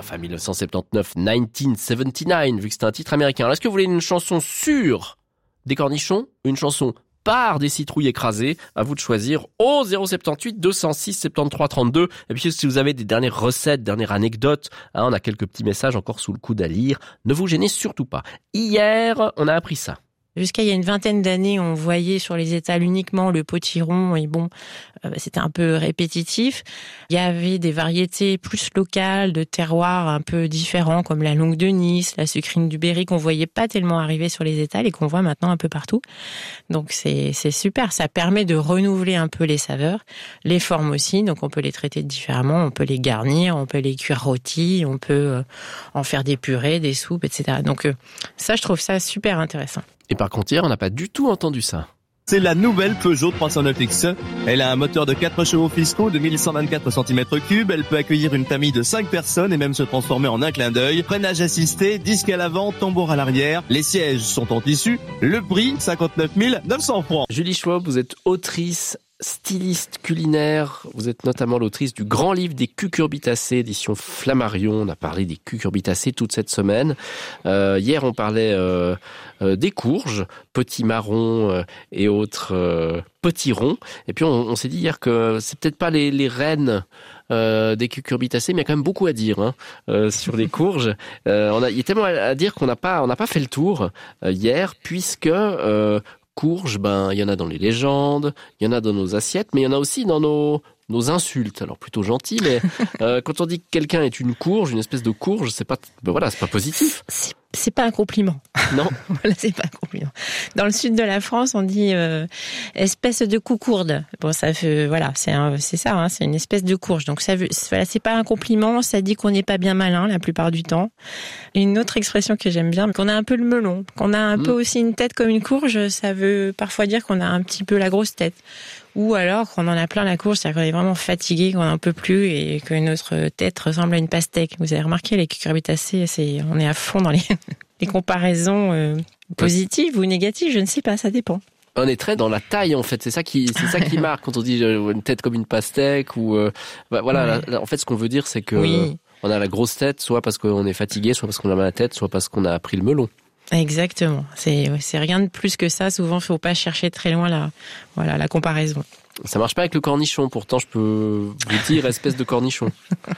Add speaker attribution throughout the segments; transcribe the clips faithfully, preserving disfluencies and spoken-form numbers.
Speaker 1: enfin dix-neuf cent soixante-dix-neuf, dix-neuf cent soixante-dix-neuf, vu que c'était un titre américain. Alors, est-ce que vous voulez une chanson sur des cornichons, une chanson par des citrouilles écrasées? À vous de choisir au zéro sept huit deux zéro six soixante-treize trente-deux. Et puis si vous avez des dernières recettes, dernières anecdotes, hein, on a quelques petits messages encore sous le coude à lire. Ne vous gênez surtout pas. Hier, on a appris ça.
Speaker 2: Jusqu'à il y a une vingtaine d'années, on voyait sur les étals uniquement le potiron et bon, euh, c'était un peu répétitif. Il y avait des variétés plus locales, de terroirs un peu différents comme la longue de Nice, la sucrine du Berry qu'on voyait pas tellement arriver sur les étals et qu'on voit maintenant un peu partout. Donc c'est c'est super, ça permet de renouveler un peu les saveurs, les formes aussi, donc on peut les traiter différemment, on peut les garnir, on peut les cuire rôtis, on peut euh, en faire des purées, des soupes, et cetera. Donc euh, ça, je trouve ça super intéressant.
Speaker 1: Et par contre, hier, on n'a pas du tout entendu ça.
Speaker 3: C'est la nouvelle Peugeot trois cent neuf X. Elle a un moteur de quatre chevaux fiscaux de mille cent vingt-quatre centimètres cubes. Elle peut accueillir une famille de cinq personnes et même se transformer en un clin d'œil. Freinage assisté, disque à l'avant, tambour à l'arrière. Les sièges sont en tissu. Le prix, cinquante-neuf mille neuf cents francs.
Speaker 1: Julie Schwab, vous êtes autrice, styliste culinaire. Vous êtes notamment l'autrice du grand livre des cucurbitacées, édition Flammarion. On a parlé des cucurbitacées toute cette semaine. Euh, hier, on parlait euh, euh, des courges, petits marrons euh, et autres euh, petits ronds. Et puis, on, on s'est dit hier que c'est peut-être pas les, les reines euh, des cucurbitacées, mais il y a quand même beaucoup à dire hein, euh, sur les courges. Euh, on a, il y a tellement à dire qu'on n'a pas, on n'a pas fait le tour euh, hier, puisque euh, courges, ben, il y en a dans les légendes, il y en a dans nos assiettes, mais il y en a aussi dans nos, nos insultes. Alors, plutôt gentil, mais euh, quand on dit que quelqu'un est une courge, une espèce de courge, c'est pas, ben voilà, c'est pas positif.
Speaker 2: C'est, c'est pas un compliment.
Speaker 1: Non.
Speaker 2: Voilà, c'est pas un compliment. Dans le sud de la France, on dit euh, espèce de coucourde. Bon, ça fait, voilà, c'est un, c'est ça, hein, c'est une espèce de courge. Donc ça veut, voilà, c'est pas un compliment. Ça dit qu'on n'est pas bien malin la plupart du temps. Une autre expression que j'aime bien, qu'on a un peu le melon, qu'on a un mmh. peu aussi une tête comme une courge. Ça veut parfois dire qu'on a un petit peu la grosse tête. Ou alors qu'on en a plein la courge, c'est-à-dire qu'on est vraiment fatigué, qu'on n'en peut plus et que notre tête ressemble à une pastèque. Vous avez remarqué, les cucurbitacées, c'est, on est à fond dans les, les comparaisons euh, positives ou négatives, je ne sais pas, ça dépend.
Speaker 1: On est très dans la taille en fait, c'est ça qui c'est ça qui marque quand on dit euh, une tête comme une pastèque ou euh, bah, voilà. Ouais. Là, en fait, ce qu'on veut dire, c'est que oui. euh, on a la grosse tête, soit parce qu'on est fatigué, soit parce qu'on a mal à la tête, soit parce qu'on a pris le melon.
Speaker 2: Exactement. C'est, c'est rien de plus que ça. Souvent, faut pas chercher très loin la, voilà, la comparaison.
Speaker 1: Ça marche pas avec le cornichon. Pourtant, je peux vous dire espèce de cornichon.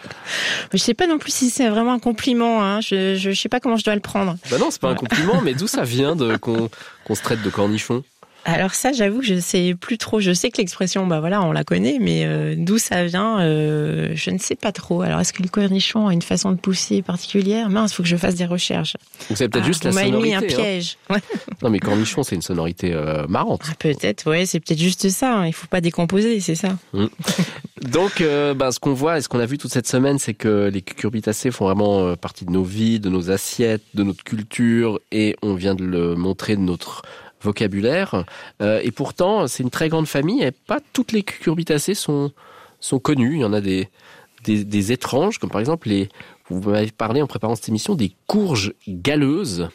Speaker 2: Je sais pas non plus si c'est vraiment un compliment, hein. Je, je, je sais pas comment je dois le prendre.
Speaker 1: Bah non, c'est pas un compliment, mais d'où ça vient de, qu'on, qu'on se traite de cornichon?
Speaker 2: Alors ça, j'avoue que je sais plus trop. Je sais que l'expression, bah voilà, on la connaît, mais euh, d'où ça vient, euh, je ne sais pas trop. Alors, est-ce que le cornichon a une façon de pousser particulière? Mince, il faut que je fasse des recherches.
Speaker 1: Donc c'est peut-être ah, juste la sonorité.
Speaker 2: Vous m'avez mis un piège.
Speaker 1: Hein. Non, mais cornichon, c'est une sonorité euh, marrante.
Speaker 2: Ah, peut-être, ouais, c'est peut-être juste ça. Hein. Il faut pas décomposer, c'est ça. Mmh.
Speaker 1: Donc, euh, bah, ce qu'on voit et ce qu'on a vu toute cette semaine, c'est que les cucurbitacées font vraiment euh, partie de nos vies, de nos assiettes, de notre culture, et on vient de le montrer de notre vocabulaire. Euh, et pourtant, c'est une très grande famille et pas toutes les cucurbitacées sont, sont connues. Il y en a des, des, des étranges, comme par exemple les, vous m'avez parlé en préparant cette émission, des courges galeuses.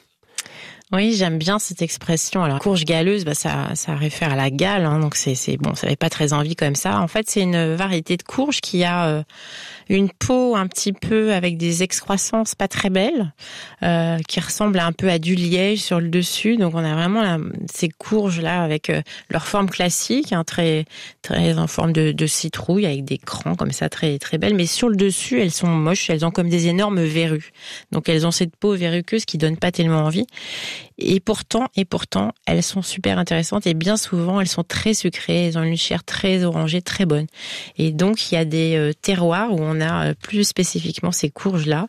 Speaker 2: Oui, j'aime bien cette expression. Alors, courge galeuse, bah, ça, ça réfère à la gale, hein, donc c'est, c'est bon, ça n'avait pas très envie comme ça. En fait, c'est une variété de courge qui a euh, une peau un petit peu avec des excroissances pas très belles, euh, qui ressemble un peu à du liège sur le dessus. Donc, on a vraiment la, ces courges-là avec euh, leur forme classique, hein, très, très en forme de, de citrouille avec des crans comme ça, très, très belles. Mais sur le dessus, elles sont moches. Elles ont comme des énormes verrues. Donc, elles ont cette peau verruqueuse qui donne pas tellement envie. Et pourtant, et pourtant, elles sont super intéressantes et bien souvent, elles sont très sucrées. Elles ont une chair très orangée, très bonne. Et donc, il y a des euh, terroirs où on a euh, plus spécifiquement ces courges-là,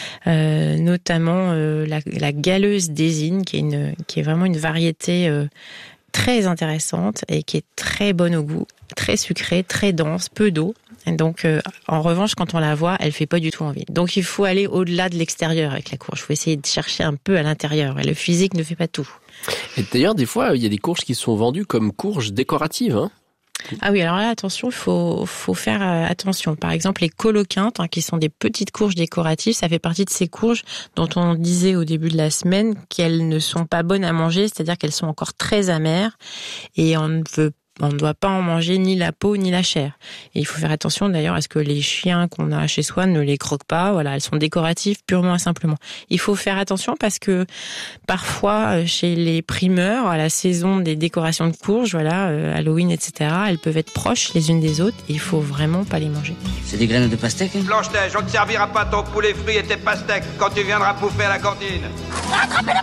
Speaker 2: euh, notamment euh, la, la galeuse d'Ésine, qui est une, qui est vraiment une variété euh, très intéressante et qui est très bonne au goût, très sucrée, très dense, peu d'eau. Et donc, euh, en revanche, quand on la voit, elle fait pas du tout envie. Donc, il faut aller au-delà de l'extérieur avec la courge. Il faut essayer de chercher un peu à l'intérieur. Et le physique ne fait pas tout.
Speaker 1: Et d'ailleurs, des fois, il y a des courges qui sont vendues comme courges décoratives, hein.
Speaker 2: Ah oui, alors là, attention, il faut, faut faire attention. Par exemple, les coloquintes, hein, qui sont des petites courges décoratives, ça fait partie de ces courges dont on disait au début de la semaine qu'elles ne sont pas bonnes à manger, c'est-à-dire qu'elles sont encore très amères et on ne veut on ne doit pas en manger ni la peau ni la chair. Et il faut faire attention d'ailleurs à ce que les chiens qu'on a chez soi ne les croquent pas. Voilà, elles sont décoratives purement et simplement. Il faut faire attention parce que parfois chez les primeurs, à la saison des décorations de courges, voilà, euh, Halloween, et cetera, elles peuvent être proches les unes des autres et il faut vraiment pas les manger.
Speaker 4: C'est des graines de pastèque, hein?
Speaker 5: Blanche-Neige, on ne servira pas ton poulet frit et tes pastèques quand tu viendras bouffer à la cantine.
Speaker 6: Attrapez-le,